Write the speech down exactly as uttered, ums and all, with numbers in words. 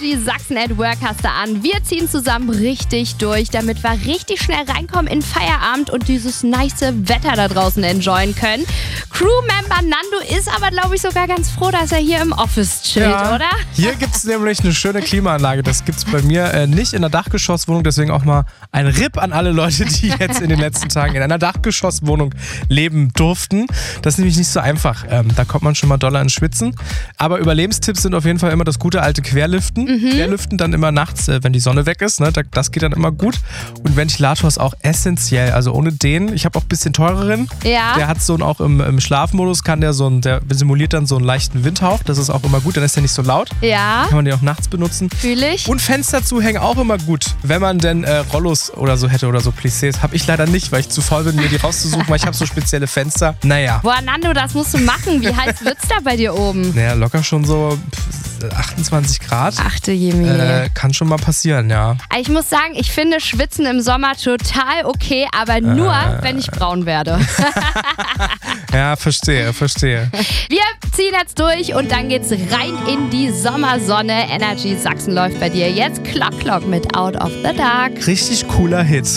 Energy Sachsen at Work hast du an. Wir ziehen zusammen richtig durch, damit wir richtig schnell reinkommen in Feierabend und dieses nice Wetter da draußen enjoyen können. Crewmember Nando ist aber, glaube ich, sogar ganz froh, dass er hier im Office chillt, Ja, oder? hier gibt es nämlich eine schöne Klimaanlage. Das gibt es bei mir äh, nicht in der Dachgeschosswohnung. Deswegen auch mal ein R I P an alle Leute, die jetzt in den letzten Tagen in einer Dachgeschosswohnung leben durften. Das ist nämlich nicht so einfach. Ähm, da kommt man schon mal doller ins Schwitzen. Aber Überlebenstipps sind auf jeden Fall immer das gute alte Querlüften. Mhm. Querlüften dann immer nachts, äh, wenn die Sonne weg ist. Ne? Das geht dann immer gut. Und Ventilator ist auch essentiell. Also ohne den, ich habe auch ein bisschen teureren. Ja. Der hat so einen auch im, im Schlafmodus, kann der so einen, der simuliert dann so einen leichten Windhauch. Das ist auch immer gut, dann ist der nicht so laut. Ja. Kann man den auch nachts benutzen. Fühl ich. Und Fenster zuhängen auch immer gut, wenn man denn äh, Rollos oder so hätte oder so Plissés. Habe ich leider nicht, weil ich zu faul bin, mir die rauszusuchen, weil ich habe so spezielle Fenster. Naja. Boah, Nando, das musst du machen. Wie heiß wird's da bei dir oben? Naja, locker schon so achtundzwanzig Grad. Ach du Jemine. Äh, kann schon mal passieren, ja. Ich muss sagen, ich finde Schwitzen im Sommer total okay, aber nur, Äh. wenn ich braun werde. Ja, verstehe, verstehe. Wir ziehen jetzt durch und dann geht's rein in die Sommersonne. Energy Sachsen läuft bei dir jetzt Clock Clock mit Out of the Dark. Richtig cooler Hit.